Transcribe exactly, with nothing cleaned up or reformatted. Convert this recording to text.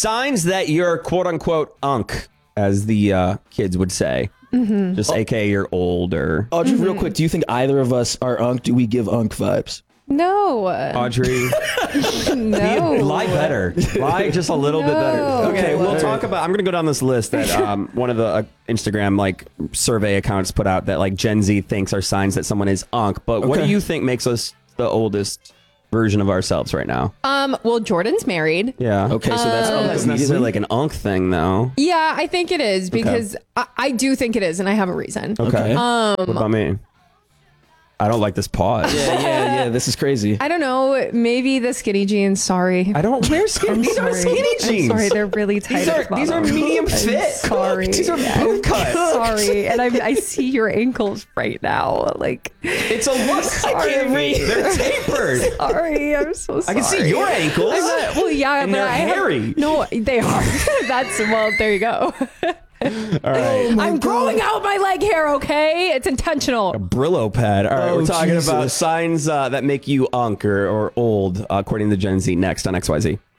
Signs that you're quote unquote unk, as the uh, kids would say. Mm-hmm. Just oh. A K A you're old or... Audrey, mm-hmm. real quick, do you think either of us are unk? Do we give unk vibes? No. Audrey. No. Lie better. Lie just a little no. bit better. Okay, we'll talk about... I'm going to go down this list that um, one of the uh, Instagram like survey accounts put out that like Gen Z thinks are signs that someone is unk. But okay. what do you think makes us the oldest version of ourselves right now? Um. Well, Jordan's married. Yeah. Okay, so that's, um, that's necessarily like an unk thing, though. Yeah, I think it is because okay. I, I do think it is, and I have a reason. Okay. Um, what about me? I don't like this pause. Yeah, yeah, yeah. This is crazy. I don't know. Maybe the skinny jeans. Sorry. I don't wear skinny. These are skinny jeans. I'm sorry, they're really tight. These are, these are medium fit. Sorry. These are boot cut. Sorry, and I I see your ankles right now. Like it's a look. I can't read. They're tapered. Sorry, I'm so sorry. I can see your ankles. Not, well, yeah, and but they're I hairy. Have, no, they are. That's well. There you go. All right. Oh I'm God. growing out my leg hair, okay? It's intentional. A Brillo pad. All right, oh, we're talking Jesus. about signs uh, that make you unk or, or old, uh, according to Gen Z, next on X Y Z.